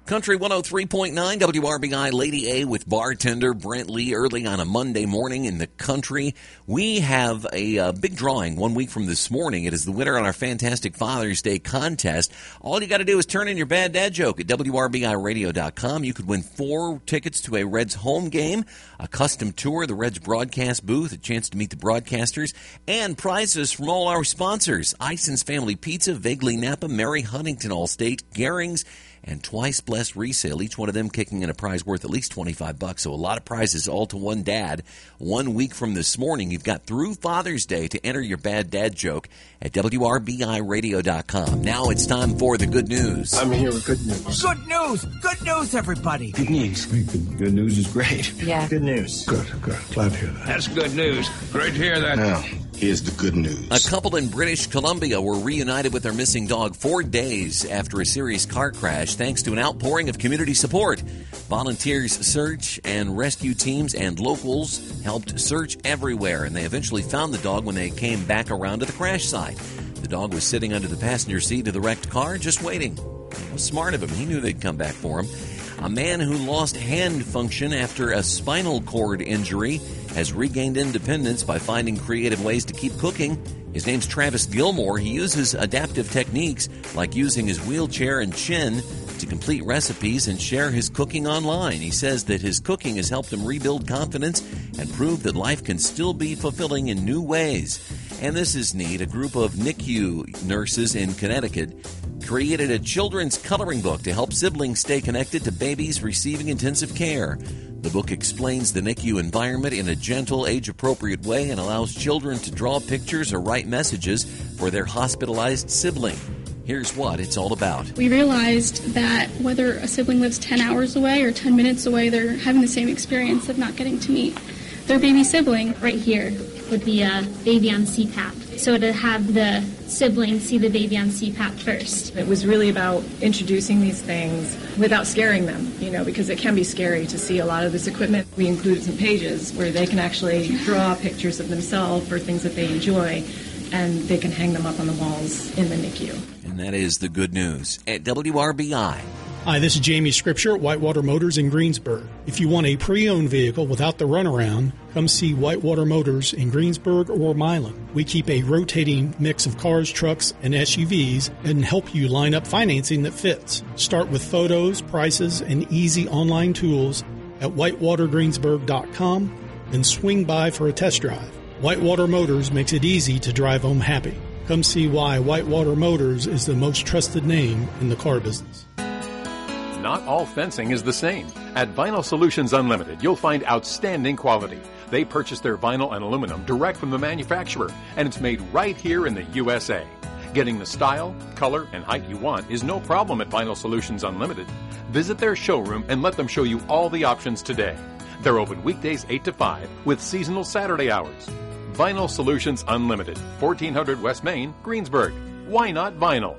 Country 103.9 WRBI, Lady A with bartender Brent Lee early on a Monday morning in the country. We have a big drawing 1 week from this morning. It is the winner on our fantastic Father's Day contest. All you got to do is turn in your bad dad joke at WRBIRadio.com. You could win 4 tickets to a Reds home game, a custom tour of the Reds broadcast booth, a chance to meet the broadcasters, and prizes from all our sponsors: Ison's Family Pizza, Vaguely Napa, Mary Huntington Allstate, Gehring's, and Twice Blessed Resale, each one of them kicking in a prize worth at least $25. So a lot of prizes all to one dad. 1 week from this morning, you've got through Father's Day to enter your bad dad joke at WRBIRadio.com. Now it's time for the good news. I'm here with good news. Good news! Good news, everybody! Good news. Good news is great. Yeah. Good news. Good. Glad to hear that. That's good news. Great to hear that. Now, here's the good news. A couple in British Columbia were reunited with their missing dog 4 days after a serious car crash, thanks to an outpouring of community support. Volunteers, search and rescue teams, and locals helped search everywhere, and they eventually found the dog when they came back around to the crash site. The dog was sitting under the passenger seat of the wrecked car, just waiting. It was smart of him. He knew they'd come back for him. A man who lost hand function after a spinal cord injury has regained independence by finding creative ways to keep cooking. His name's Travis Gilmore. He uses adaptive techniques like using his wheelchair and chin to complete recipes and share his cooking online. He says that his cooking has helped him rebuild confidence and prove that life can still be fulfilling in new ways. And this is neat. A group of NICU nurses in Connecticut created a children's coloring book to help siblings stay connected to babies receiving intensive care. The book explains the NICU environment in a gentle, age-appropriate way and allows children to draw pictures or write messages for their hospitalized sibling. Here's what it's all about. We realized that whether a sibling lives 10 hours away or 10 minutes away, they're having the same experience of not getting to meet their baby sibling. Right here would be a baby on CPAP. So to have the sibling see the baby on CPAP first. It was really about introducing these things without scaring them, because it can be scary to see a lot of this equipment. We included some pages where they can actually draw pictures of themselves or things that they enjoy, and they can hang them up on the walls in the NICU. And that is the good news at WRBI. Hi, this is Jamie Scripture at Whitewater Motors in Greensburg. If you want a pre-owned vehicle without the runaround, come see Whitewater Motors in Greensburg or Milan. We keep a rotating mix of cars, trucks, and SUVs and help you line up financing that fits. Start with photos, prices, and easy online tools at whitewatergreensburg.com and swing by for a test drive. Whitewater Motors makes it easy to drive home happy. Come see why Whitewater Motors is the most trusted name in the car business. Not all fencing is the same. At Vinyl Solutions Unlimited, you'll find outstanding quality. They purchase their vinyl and aluminum direct from the manufacturer, and it's made right here in the USA. Getting the style, color, and height you want is no problem at Vinyl Solutions Unlimited. Visit their showroom and let them show you all the options today. They're open weekdays 8 to 5 with seasonal Saturday hours. Vinyl Solutions Unlimited, 1400 West Main, Greensburg. Why not vinyl?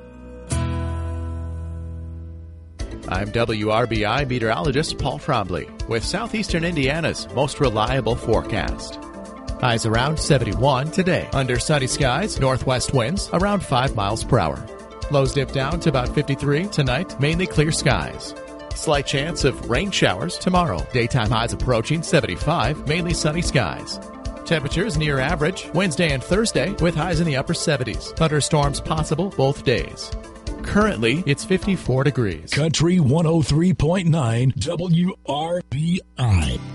I'm WRBI meteorologist Paul Frobley with Southeastern Indiana's most reliable forecast. Highs around 71 today. Under sunny skies, northwest winds around 5 miles per hour. Lows dip down to about 53 tonight, mainly clear skies. Slight chance of rain showers tomorrow. Daytime highs approaching 75, mainly sunny skies. Temperatures near average Wednesday and Thursday with highs in the upper 70s. Thunderstorms possible both days. Currently, it's 54 degrees. Country 103.9 WRBI.